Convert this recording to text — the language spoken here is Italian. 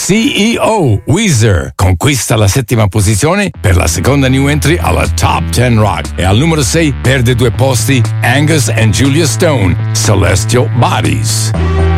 CEO, Weezer, conquista la 7ª posizione per la seconda new entry alla Top 10 Rock e al numero 6 perde 2 posti Angus and Julia Stone, Celestial Bodies.